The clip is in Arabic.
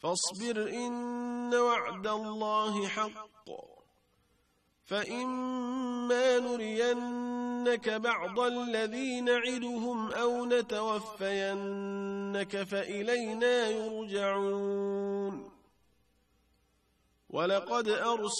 فاصبر إن وعد الله حق فإما نرينك بعض الذي نعدهم أو نتوفينك فإلينا يرجعون ولقد أرسلنا